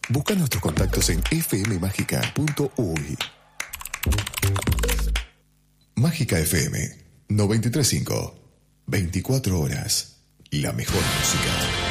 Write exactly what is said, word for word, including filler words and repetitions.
Busca nuestros contactos en f m mágica punto u y. Mágica F M noventa y tres punto cinco. veinticuatro horas. La mejor música.